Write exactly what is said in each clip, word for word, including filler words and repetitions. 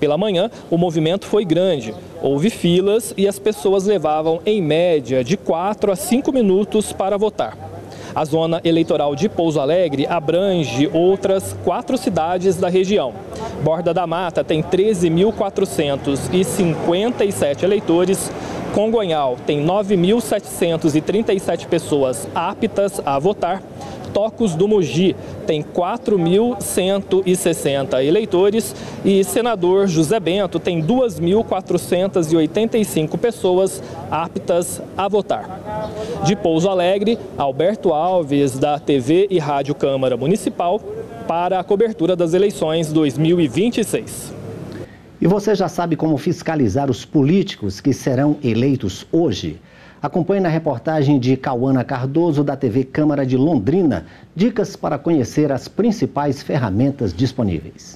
Pela manhã, o movimento foi grande. Houve filas e as pessoas levavam, em média, de quatro a cinco minutos para votar. A zona eleitoral de Pouso Alegre abrange outras quatro cidades da região. Borda da Mata tem treze mil quatrocentos e cinquenta e sete eleitores. Congonhal tem nove mil setecentos e trinta e sete pessoas aptas a votar. Tocos do Mogi tem quatro mil cento e sessenta eleitores e Senador José Bento tem duas mil quatrocentas e oitenta e cinco pessoas aptas a votar. De Pouso Alegre, Alberto Alves, da T V e Rádio Câmara Municipal, para a cobertura das eleições dois mil e vinte e seis. E você já sabe como fiscalizar os políticos que serão eleitos hoje? Acompanhe na reportagem de Cauana Cardoso, da T V Câmara de Londrina, dicas para conhecer as principais ferramentas disponíveis.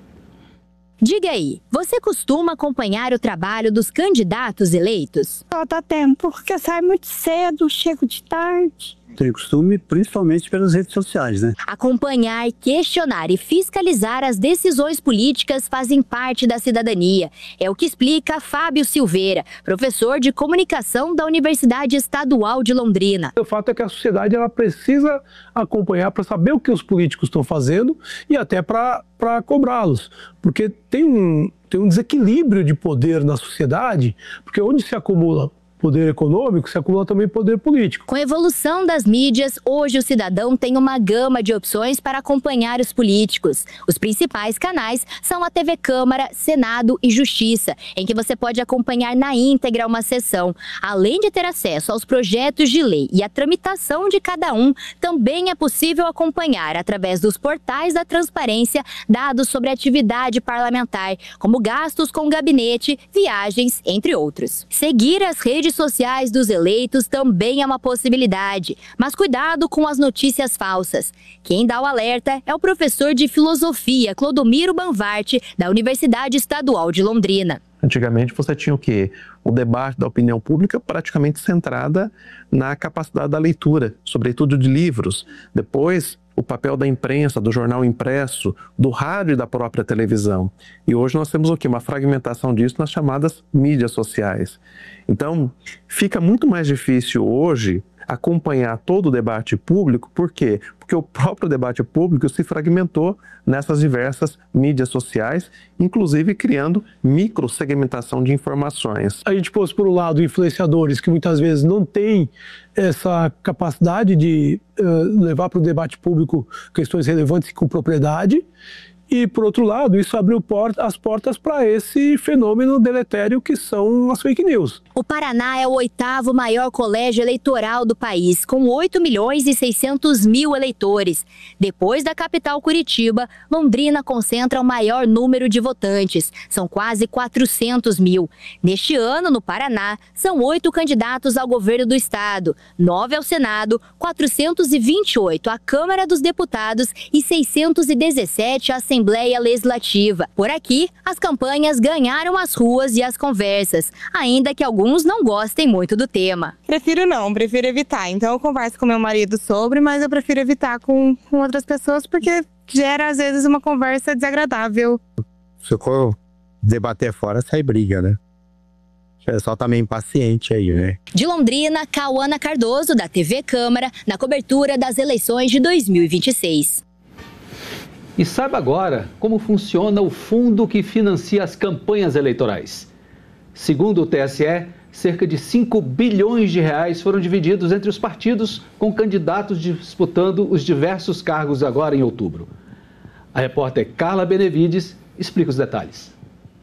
Diga aí, você costuma acompanhar o trabalho dos candidatos eleitos? Falta tempo, porque sai muito cedo, chego de tarde. Tenho costume, principalmente pelas redes sociais, né? Acompanhar, questionar e fiscalizar as decisões políticas fazem parte da cidadania. É o que explica Fábio Silveira, professor de comunicação da Universidade Estadual de Londrina. O fato é que a sociedade ela precisa acompanhar para saber o que os políticos estão fazendo e até para para cobrá-los, porque tem um, tem um desequilíbrio de poder na sociedade, porque onde se acumula poder econômico, se acumula também poder político. Com a evolução das mídias, hoje o cidadão tem uma gama de opções para acompanhar os políticos. Os principais canais são a T V Câmara, Senado e Justiça, em que você pode acompanhar na íntegra uma sessão. Além de ter acesso aos projetos de lei e a tramitação de cada um, também é possível acompanhar, através dos portais da transparência, dados sobre a atividade parlamentar, como gastos com gabinete, viagens, entre outros. Seguir as redes sociais dos eleitos também é uma possibilidade, mas cuidado com as notícias falsas. Quem dá o alerta é o professor de filosofia Clodomiro Banvart, da Universidade Estadual de Londrina. Antigamente você tinha o quê? O debate da opinião pública praticamente centrada na capacidade da leitura, sobretudo de livros. Depois, o papel da imprensa, do jornal impresso, do rádio e da própria televisão. E hoje nós temos o quê? Uma fragmentação disso nas chamadas mídias sociais. Então, fica muito mais difícil hoje acompanhar todo o debate público. Por quê? Porque o próprio debate público se fragmentou nessas diversas mídias sociais, inclusive criando microsegmentação de informações. A gente pôs, por um lado, influenciadores que muitas vezes não têm essa capacidade de uh, levar para o debate público questões relevantes com propriedade. E, por outro lado, isso abriu porta, as portas para esse fenômeno deletério que são as fake news. O Paraná é o oitavo maior colégio eleitoral do país, com oito milhões e seiscentos mil eleitores. Depois da capital Curitiba, Londrina concentra o maior número de votantes, são quase quatrocentos mil. Neste ano, no Paraná, são oito candidatos ao governo do estado, nove ao Senado, quatrocentos e vinte e oito à Câmara dos Deputados e seiscentos e dezessete à Assembleia Legislativa. Por aqui, as campanhas ganharam as ruas e as conversas, ainda que alguns não gostem muito do tema. Prefiro não, prefiro evitar. Então eu converso com meu marido sobre, mas eu prefiro evitar com, com outras pessoas porque gera às vezes uma conversa desagradável. Se eu debater fora, sai briga, né? O pessoal tá meio impaciente aí, né? De Londrina, Cauana Cardoso, da T V Câmara, na cobertura das eleições de dois mil e vinte e seis. E saiba agora como funciona o fundo que financia as campanhas eleitorais. Segundo o T S E, cerca de cinco bilhões de reais foram divididos entre os partidos, com candidatos disputando os diversos cargos agora em outubro. A repórter Carla Benevides explica os detalhes.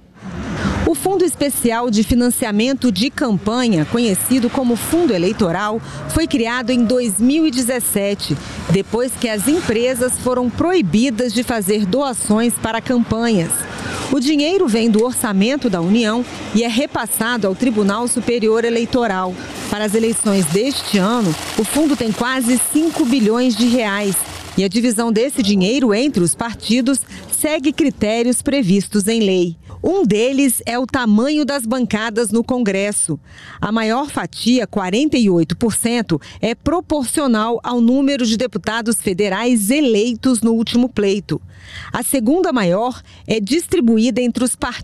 O Fundo Especial de Financiamento de Campanha, conhecido como Fundo Eleitoral, foi criado em dois mil e dezessete, depois que as empresas foram proibidas de fazer doações para campanhas. O dinheiro vem do orçamento da União e é repassado ao Tribunal Superior Eleitoral. Para as eleições deste ano, o fundo tem quase cinco bilhões de reais. E a divisão desse dinheiro entre os partidos segue critérios previstos em lei. Um deles é o tamanho das bancadas no Congresso. A maior fatia, quarenta e oito por cento, é proporcional ao número de deputados federais eleitos no último pleito. A segunda maior é distribuída entre os partidos